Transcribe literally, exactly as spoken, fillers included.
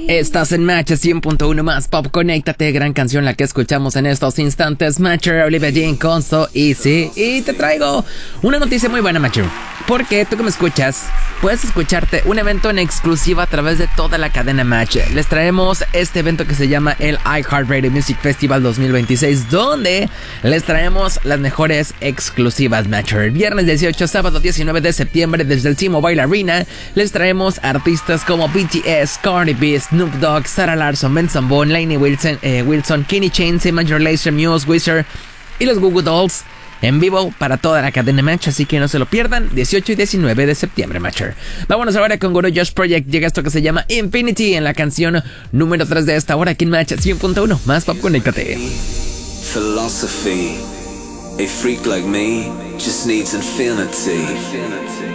Estás en Match cien punto uno más Pop. Conéctate, gran canción la que escuchamos en estos instantes. Matcher, Olivia Dean, Consto, Easy. Y te traigo una noticia muy buena, Matcher, porque tú que me escuchas puedes escucharte un evento en exclusiva a través de toda la cadena Match. Les traemos este evento que se llama el iHeartRadio Music Festival dos mil veintiséis, donde les traemos las mejores exclusivas, Matcher. Viernes dieciocho, sábado diecinueve de septiembre, desde el T-Mobile Arena, les traemos artistas como B T S, Cardi B, Snoop Dogg, Sarah Larson, Benson Boone, Lainey Wilson, eh, Wilson, Kenny Chesney, Major Lazer, Muse, Wizard y los Goo Goo Dolls en vivo para toda la cadena Match, así que no se lo pierdan. Dieciocho y diecinueve de septiembre, Matcher. Vámonos ahora con Guru Josh Project. Llega esto que se llama Infinity en la canción número tres de esta hora aquí en Match cien punto uno más Pop. Conéctate. Philosophy. A freak like me just needs infinity.